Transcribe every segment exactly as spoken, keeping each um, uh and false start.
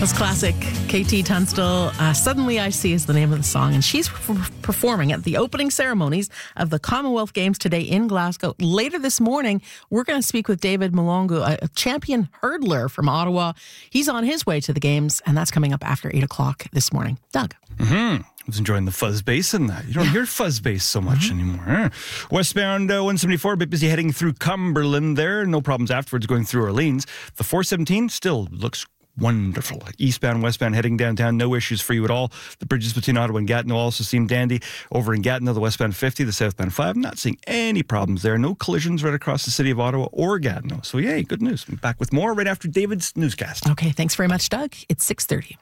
That's classic. Katie Tunstall, uh, Suddenly I See is the name of the song, and she's f- performing at the opening ceremonies of the Commonwealth Games today in Glasgow. Later this morning, we're going to speak with David Mulongo, a, a champion hurdler from Ottawa. He's on his way to the Games, and that's coming up after eight o'clock this morning. Doug. Mm-hmm. I was enjoying the fuzz bass in that. You don't yeah. hear fuzz bass so much mm-hmm. anymore. Huh? Westbound uh, one seventy-four, a bit busy heading through Cumberland there. No problems afterwards going through Orleans. The four seventeen still looks wonderful. Eastbound, westbound, heading downtown, no issues for you at all. The bridges between Ottawa and Gatineau also seem dandy. Over in Gatineau, the westbound fifty, the southbound five, not seeing any problems there. No collisions right across the city of Ottawa or Gatineau. So yay, good news. I'm back with more right after David's newscast. Okay, thanks very much, Doug. It's six thirty.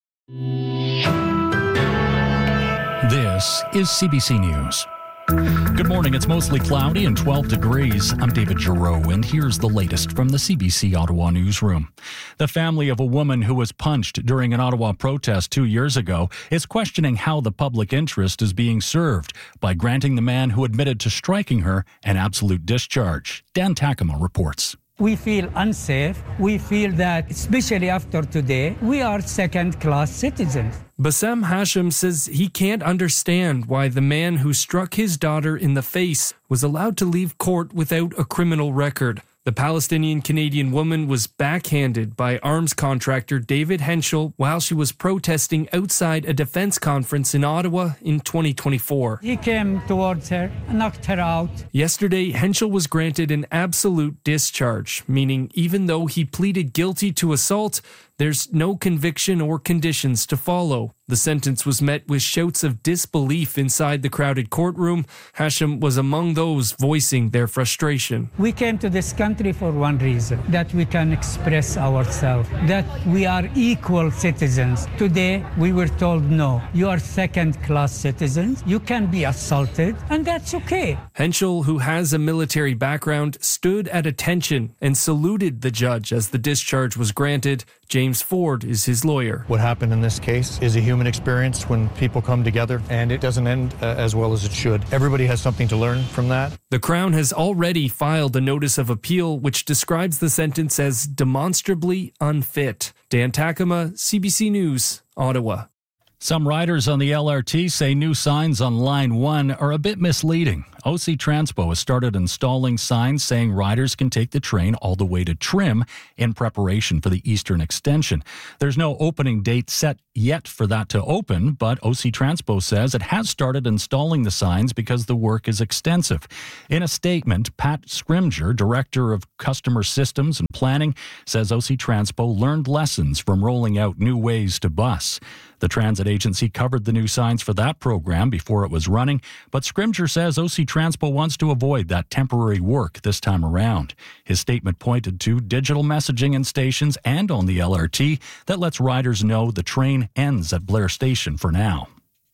This is C B C News. Good morning. It's mostly cloudy and twelve degrees. I'm David Giroux, and here's the latest from the C B C Ottawa newsroom. The family of a woman who was punched during an Ottawa protest two years ago is questioning how the public interest is being served by granting the man who admitted to striking her an absolute discharge. Dan Takema reports. We feel unsafe. We feel that, especially after today, we are second-class citizens. Bassem Hashim says he can't understand why the man who struck his daughter in the face was allowed to leave court without a criminal record. The Palestinian-Canadian woman was backhanded by arms contractor David Henschel while she was protesting outside a defense conference in Ottawa in twenty twenty-four. He came towards her and knocked her out. Yesterday, Henschel was granted an absolute discharge, meaning even though he pleaded guilty to assault, there's no conviction or conditions to follow. The sentence was met with shouts of disbelief inside the crowded courtroom. Hashim was among those voicing their frustration. We came to this country for one reason, that we can express ourselves, that we are equal citizens. Today, we were told, no, you are second-class citizens, you can be assaulted, and that's okay. Henschel, who has a military background, stood at attention and saluted the judge as the discharge was granted. James Ford is his lawyer. What happened in this case is a human experience when people come together, and it doesn't end uh, as well as it should. Everybody has something to learn from that. The Crown has already filed a notice of appeal which describes the sentence as demonstrably unfit. Dan Takema, C B C News, Ottawa. Some riders on the L R T say new signs on Line one are a bit misleading. O C Transpo has started installing signs saying riders can take the train all the way to Trim in preparation for the Eastern Extension. There's no opening date set yet for that to open, but O C Transpo says it has started installing the signs because the work is extensive. In a statement, Pat Scrimger, Director of Customer Systems and Planning, says O C Transpo learned lessons from rolling out new ways to bus. The transit agency covered the new signs for that program before it was running, but Scrimger says O C Transpo wants to avoid that temporary work this time around. His statement pointed to digital messaging in stations and on the L R T that lets riders know the train ends at Blair Station for now.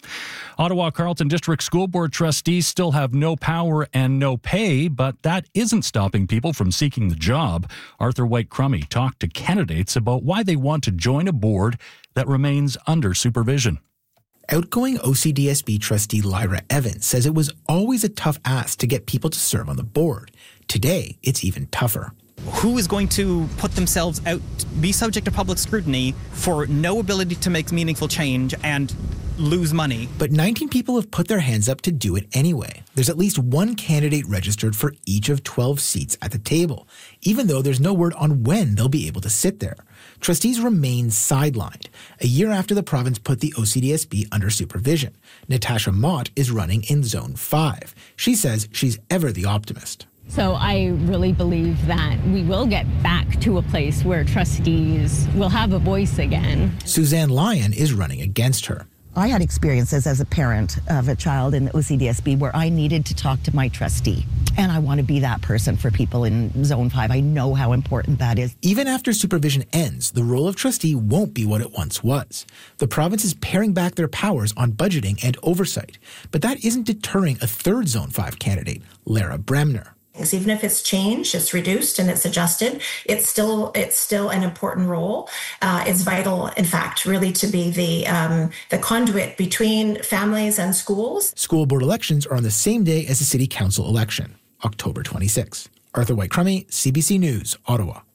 Ottawa Carleton District School Board trustees still have no power and no pay, but that isn't stopping people from seeking the job. Arthur White-Crummey talked to candidates about why they want to join a board that remains under supervision. Outgoing O C D S B trustee Lyra Evans says it was always a tough ask to get people to serve on the board. Today, it's even tougher. Who is going to put themselves out, be subject to public scrutiny for no ability to make meaningful change and lose money? But nineteen people have put their hands up to do it anyway. There's at least one candidate registered for each of twelve seats at the table, even though there's no word on when they'll be able to sit there. Trustees remain sidelined, a year after the province put the O C D S B under supervision. Natasha Mott is running in Zone five. She says she's ever the optimist. So I really believe that we will get back to a place where trustees will have a voice again. Suzanne Lyon is running against her. I had experiences as a parent of a child in the O C D S B where I needed to talk to my trustee. And I want to be that person for people in Zone five. I know how important that is. Even after supervision ends, the role of trustee won't be what it once was. The province is paring back their powers on budgeting and oversight. But that isn't deterring a third Zone five candidate, Lara Bremner. Even if it's changed, it's reduced and it's adjusted, it's still it's still an important role. Uh, it's vital, in fact, really to be the um, the conduit between families and schools. School board elections are on the same day as the city council election, October twenty-sixth. Arthur White-Crummey, C B C News, Ottawa.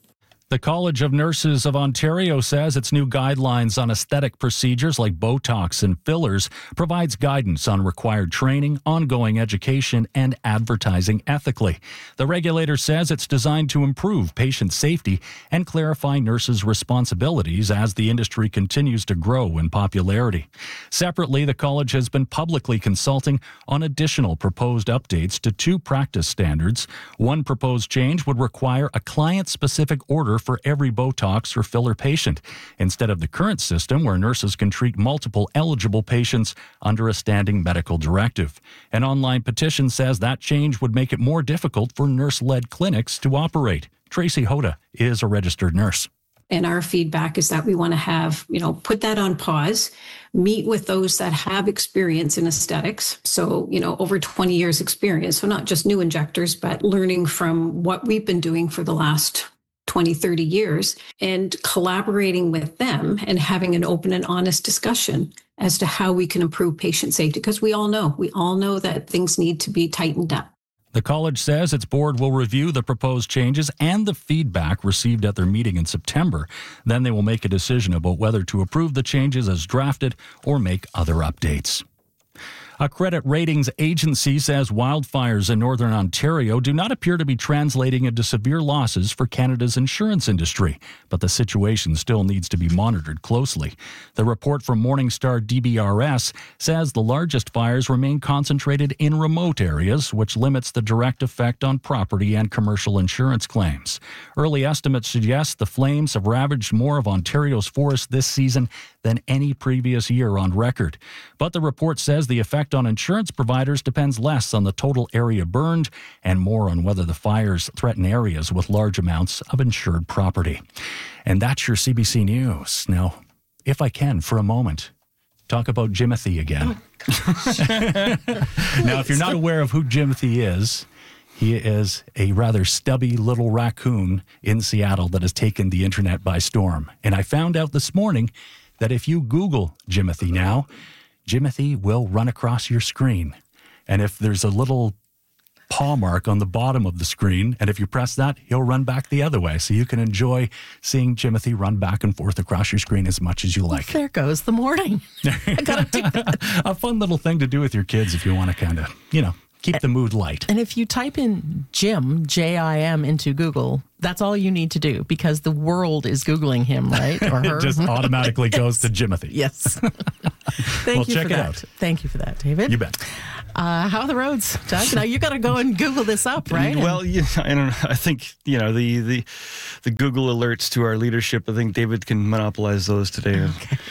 The College of Nurses of Ontario says its new guidelines on aesthetic procedures like Botox and fillers provides guidance on required training, ongoing education, and advertising ethically. The regulator says it's designed to improve patient safety and clarify nurses' responsibilities as the industry continues to grow in popularity. Separately, the college has been publicly consulting on additional proposed updates to two practice standards. One proposed change would require a client-specific order for every Botox or filler patient, instead of the current system where nurses can treat multiple eligible patients under a standing medical directive. An online petition says that change would make it more difficult for nurse-led clinics to operate. Tracy Hoda is a registered nurse. And our feedback is that we want to have, you know, put that on pause, meet with those that have experience in aesthetics. So, you know, over twenty years experience. So not just new injectors, but learning from what we've been doing for the last twenty, thirty years and collaborating with them and having an open and honest discussion as to how we can improve patient safety. Because we all know, we all know that things need to be tightened up. The college says its board will review the proposed changes and the feedback received at their meeting in September. Then they will make a decision about whether to approve the changes as drafted or make other updates. A credit ratings agency says wildfires in Northern Ontario do not appear to be translating into severe losses for Canada's insurance industry, but the situation still needs to be monitored closely. The report from Morningstar D B R S says the largest fires remain concentrated in remote areas, which limits the direct effect on property and commercial insurance claims. Early estimates suggest the flames have ravaged more of Ontario's forests this season than any previous year on record. But the report says the effect on insurance providers depends less on the total area burned and more on whether the fires threaten areas with large amounts of insured property. And that's your C B C News. Now, if I can, for a moment, talk about Jimothy again. Oh, now, if you're not aware of who Jimothy is, he is a rather stubby little raccoon in Seattle that has taken the internet by storm. And I found out this morning that if you Google Jimothy now, Jimothy will run across your screen. And if there's a little paw mark on the bottom of the screen, and if you press that, he'll run back the other way. So you can enjoy seeing Jimothy run back and forth across your screen as much as you like. Well, there goes the morning. I gotta do that. A fun little thing to do with your kids if you want to kind of, you know, keep the mood light. And if you type in Jim, J I M, into Google, that's all you need to do because the world is Googling him, right? Or her. It just automatically yes. goes to Jimothy. Yes. Thank well, you check for it that. out. Thank you for that, David. You bet. Uh, how are the roads, Doug? Now you got to go and Google this up, right? Well, yeah, I don't know. I think you know the, the the Google alerts to our leadership. I think David can monopolize those today.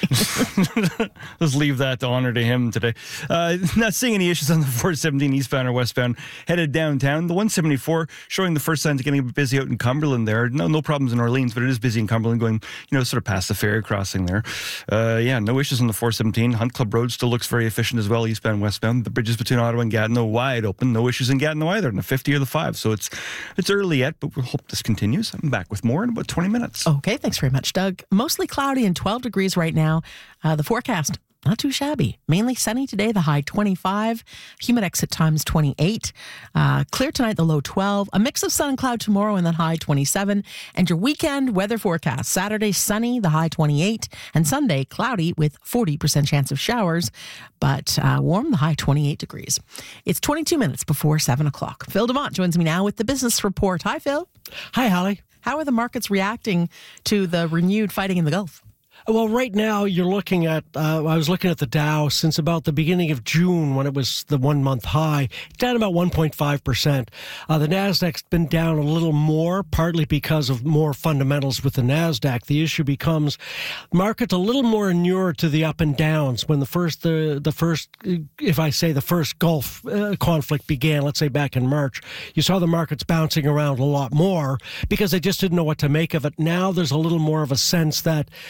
Okay. Let's leave that to honor to him today. Uh, not seeing any issues on the four seventeen eastbound or westbound headed downtown. The one seventy-four showing the first signs of getting a bit busy out in Cumberland. There, no no problems in Orleans, but it is busy in Cumberland, going you know sort of past the ferry crossing there. Uh, yeah, no issues on the four seventeen. Hunt Club Road still looks very efficient as well, eastbound westbound. The bridges between Ottawa and Gatineau wide open. No issues in Gatineau either, in the fifty or the five. So it's it's early yet, but we hope this continues. I'm back with more in about twenty minutes. Okay, thanks very much, Doug. Mostly cloudy and twelve degrees right now. Uh, the forecast, not too shabby. Mainly sunny today, the high twenty-five. Humidex at times twenty-eight. Uh, clear tonight, the low twelve. A mix of sun and cloud tomorrow and then high twenty-seven. And your weekend weather forecast. Saturday, sunny, the high twenty-eight. And Sunday, cloudy with forty percent chance of showers. But uh, warm, the high twenty-eight degrees. It's twenty-two minutes before seven o'clock. Phil DeMont joins me now with the business report. Hi, Phil. Hi, Holly. How are the markets reacting to the renewed fighting in the Gulf? Well, right now you're looking at, uh, I was looking at the Dow since about the beginning of June when it was the one month high, down about one point five percent. Uh, the NASDAQ's been down a little more, partly because of more fundamentals with the NASDAQ. The issue becomes markets a little more inured to the up and downs. When the first, the, the first, if I say the first Gulf uh, conflict began, let's say back in March, you saw the markets bouncing around a lot more because they just didn't know what to make of it. Now there's a little more of a sense that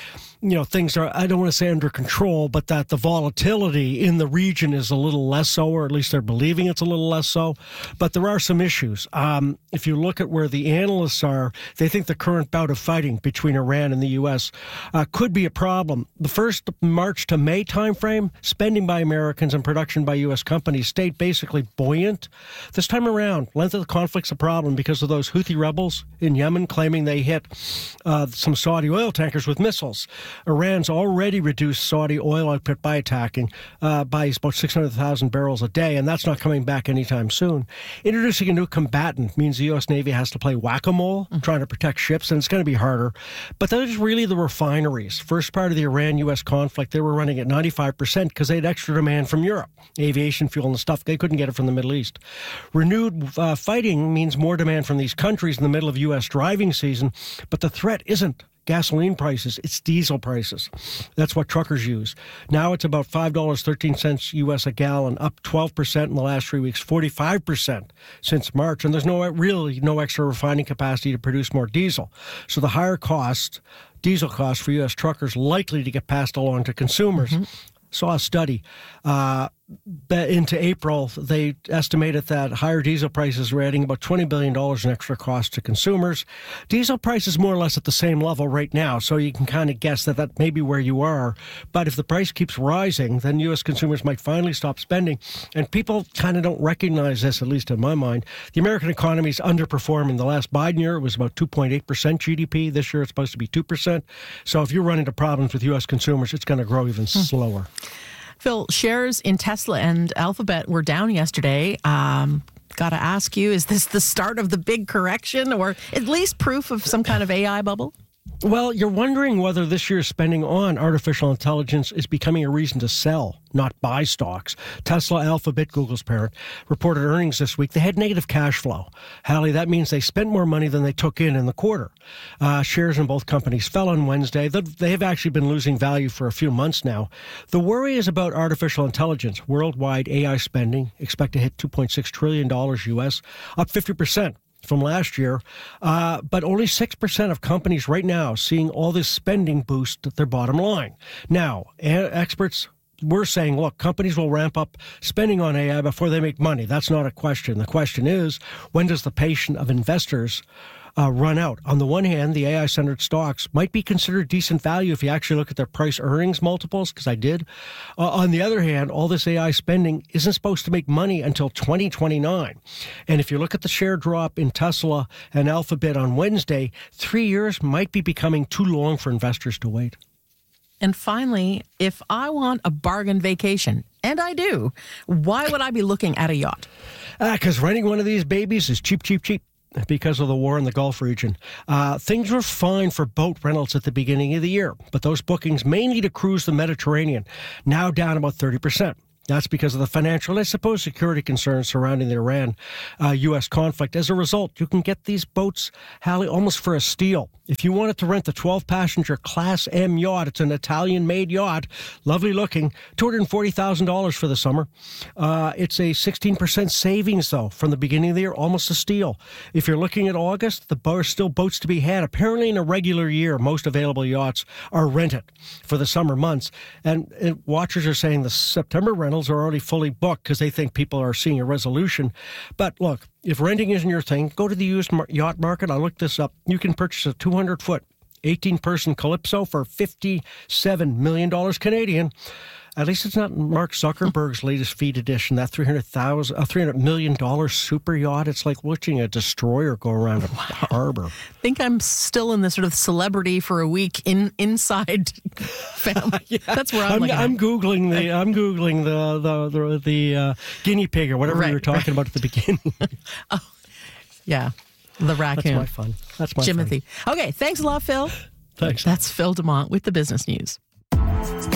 you know, things are, I don't want to say under control, but that the volatility in the region is a little less so, or at least they're believing it's a little less so. But there are some issues. Um, if you look at where the analysts are, they think the current bout of fighting between Iran and the U S uh, could be a problem. The first March to May timeframe, spending by Americans and production by U S companies stayed basically buoyant. This time around, length of the conflict's a problem because of those Houthi rebels in Yemen claiming they hit uh, some Saudi oil tankers with missiles. Iran's already reduced Saudi oil output by attacking uh, by about six hundred thousand barrels a day, and that's not coming back anytime soon. Introducing a new combatant means the U S Navy has to play whack-a-mole, mm-hmm. trying to protect ships, and it's going to be harder. But those are really the refineries. First part of the Iran-U S conflict, they were running at ninety-five percent because they had extra demand from Europe. Aviation fuel and stuff, they couldn't get it from the Middle East. Renewed uh, fighting means more demand from these countries in the middle of U S driving season, but the threat isn't gasoline prices, it's diesel prices. That's what truckers use. Now it's about five dollars and thirteen cents U S a gallon, up twelve percent in the last three weeks, forty-five percent since March, and there's no really no extra refining capacity to produce more diesel. So the higher cost, diesel costs for U S truckers likely to get passed along to consumers. Mm-hmm. Saw a study uh, into April. They estimated that higher diesel prices were adding about twenty billion dollars in extra costs to consumers. Diesel prices more or less at the same level right now, so you can kind of guess that that may be where you are. But if the price keeps rising, then U S consumers might finally stop spending. And people kind of don't recognize this, at least in my mind. The American economy is underperforming. The last Biden year, it was about two point eight percent G D P. This year, it's supposed to be two percent. So if you run into problems with U S consumers, it's going to grow even hmm. slower. Phil, shares in Tesla and Alphabet were down yesterday. Um, Got to ask you, is this the start of the big correction, or at least proof of some kind of A I bubble? Well, you're wondering whether this year's spending on artificial intelligence is becoming a reason to sell, not buy stocks. Tesla, Alphabet, Google's parent, reported earnings this week. They had negative cash flow. Hallie, that means they spent more money than they took in in the quarter. Uh, shares in both companies fell on Wednesday. They have actually been losing value for a few months now. The worry is about artificial intelligence. Worldwide A I spending expect to hit two point six trillion dollars U S, up fifty percent. From last year, uh, but only six percent of companies right now seeing all this spending boost their bottom line. Now, a- experts were saying, look, companies will ramp up spending on A I before they make money. That's not a question. The question is, when does the patience of investors Uh, run out? On the one hand, the A I-centered stocks might be considered decent value if you actually look at their price-earnings multiples, because I did. Uh, on the other hand, all this A I spending isn't supposed to make money until twenty twenty-nine. And if you look at the share drop in Tesla and Alphabet on Wednesday, three years might be becoming too long for investors to wait. And finally, if I want a bargain vacation, and I do, why would I be looking at a yacht? Because uh, renting one of these babies is cheap, cheap, cheap. Because of the war in the Gulf region. Uh, things were fine for boat rentals at the beginning of the year, but those bookings, mainly to cruise the Mediterranean, now down about thirty percent. That's because of the financial, I suppose, security concerns surrounding the Iran-U S uh, conflict. As a result, you can get these boats, Hallie, almost for a steal. If you wanted to rent the twelve-passenger Class M yacht, it's an Italian-made yacht, lovely looking, two hundred forty thousand dollars for the summer. Uh, it's a sixteen percent savings, though, from the beginning of the year, almost a steal. If you're looking at August, the are still boats to be had. Apparently, in a regular year, most available yachts are rented for the summer months. And, and watchers are saying the September rentals are already fully booked because they think people are seeing a resolution. But look, if renting isn't your thing, go to the used yacht market. I looked this up. You can purchase a two hundred foot, eighteen person Calypso for fifty-seven million dollars Canadian. At least it's not Mark Zuckerberg's latest feed edition, that three hundred thousand, uh, three hundred million dollars super yacht. It's like watching a destroyer go around a harbor. I think I'm still in the sort of celebrity for a week in inside family. yeah. That's where I'm, I'm, I'm Googling the I'm Googling the the the, the uh, guinea pig or whatever right, we were talking right. about at the beginning. oh, yeah, the raccoon. That's my fun. That's my Jimothy. fun. Okay, thanks a lot, Phil. Thanks. That's Phil DeMont with the Business News.